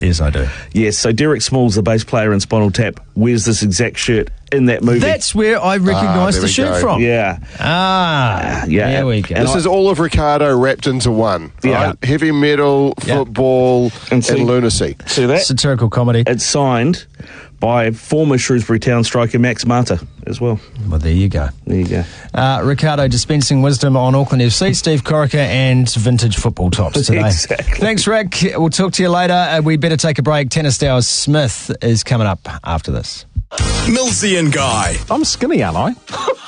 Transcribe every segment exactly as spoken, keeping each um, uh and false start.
Yes, I do. Yes, so Derek Smalls, the bass player in Spinal Tap, wears this exact shirt in that movie. That's where I recognise Ah, the there we shirt go. from. Yeah. Ah, Yeah. there we go. And This I- is all of Ricardo wrapped into one. Yeah. Right? Heavy metal, Yeah. football, And and, see- lunacy. See that? Satirical comedy. It's signed by former Shrewsbury Town striker Max Mata as well. Well, there you go. There you go. Uh, Ricardo dispensing wisdom on Auckland F C, Steve Corica, and vintage football tops today. Exactly. Thanks, Rick. We'll talk to you later. Uh, we better take a break. Tennis Dow's Smith is coming up after this. Millsy and Guy. I'm skinny, aren't I?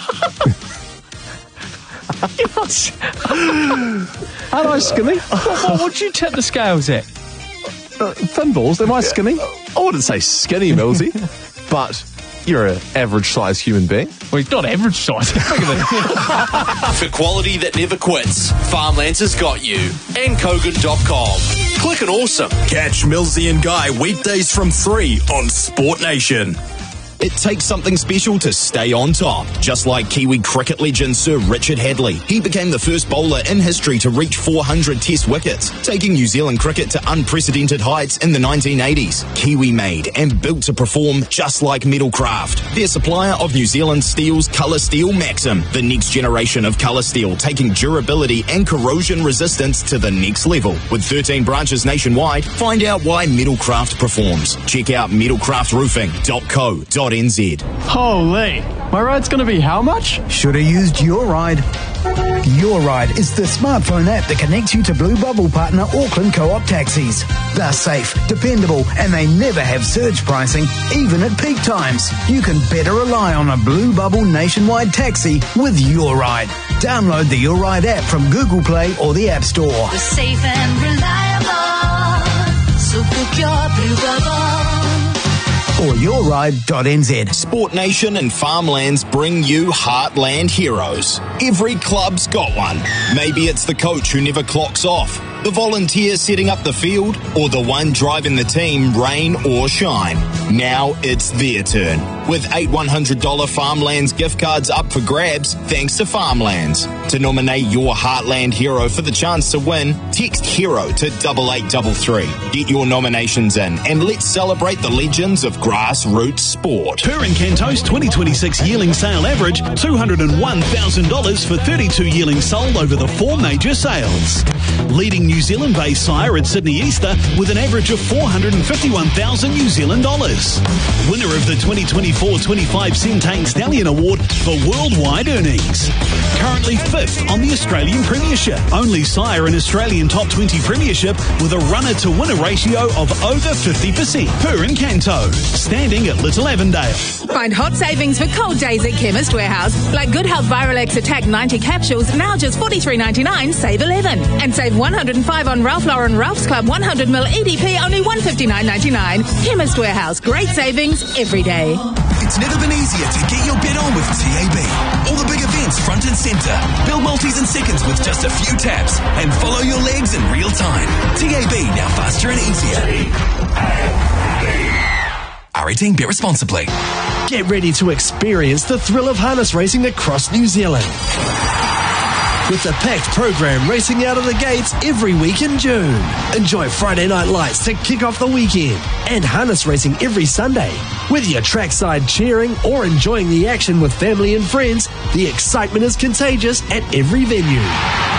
Aren't I skinny? What would you tip the scales at? Uh, thin balls, am I skinny? I wouldn't say skinny, Millsy, but you're an average-sized human being. Well, he's not average size. For quality that never quits, Farmlands has got you. and kogan dot com. Click and awesome. Catch Millsy and Guy weekdays from three on Sport Nation. It takes something special to stay on top. Just like Kiwi cricket legend Sir Richard Hadley. He became the first bowler in history to reach four hundred test wickets, taking New Zealand cricket to unprecedented heights in the nineteen eighties. Kiwi made and built to perform just like Metalcraft. Their supplier of New Zealand steel's Colour Steel Maxim, the next generation of colour steel, taking durability and corrosion resistance to the next level. With thirteen branches nationwide, find out why Metalcraft performs. Check out metalcraft roofing dot co dot n z. Holy. My ride's going to be how much? Should have used Your Ride. Your Ride is the smartphone app that connects you to Blue Bubble partner Auckland Co-op taxis. They're safe, dependable, and they never have surge pricing, even at peak times. You can better rely on a Blue Bubble nationwide taxi with Your Ride. Download the Your Ride app from Google Play or the App Store. We're safe and reliable, so book your Blue Bubble. Or your ride dot n z. Sport Nation and Farmlands bring you Heartland Heroes. Every club's got one. Maybe it's the coach who never clocks off, the volunteer setting up the field, or the one driving the team, rain or shine. Now it's their turn. With eight one hundred dollars Farmlands gift cards up for grabs, thanks to Farmlands. To nominate your Heartland hero for the chance to win, text HERO to double eight double three. Get your nominations in and let's celebrate the legends of grassroots sport. Purin Canto's twenty twenty-six yearling sale average two hundred one thousand dollars for thirty-two yearlings sold over the four major sales. Leading New Zealand-based sire at Sydney Easter with an average of four hundred fifty-one thousand New Zealand dollars. Winner of the twenty twenty-four twenty-five Centane Stallion Award for worldwide earnings. Currently fifth on the Australian Premiership. Only sire in Australian Top twenty Premiership with a runner-to-winner ratio of over fifty percent. Purin Canto, standing at Little Avondale. Find hot savings for cold days at Chemist Warehouse, like Good Health Viralex Attack ninety capsules, now just forty-three ninety-nine, save eleven. And save one hundred five on Ralph Lauren Ralph's Club one hundred milliliters E D P, only one fifty-nine ninety-nine. Chemist Warehouse, great savings every day. It's never been easier to get your bet on with T A B. All the big events front and centre. Build multis in seconds with just a few taps and follow your legs in real time. T A B, now faster and easier. R eighteen, bet responsibly. Get ready to experience the thrill of harness racing across New Zealand. With a packed program racing out of the gates every week in June. Enjoy Friday night lights to kick off the weekend and harness racing every Sunday. Whether you're trackside cheering or enjoying the action with family and friends, the excitement is contagious at every venue.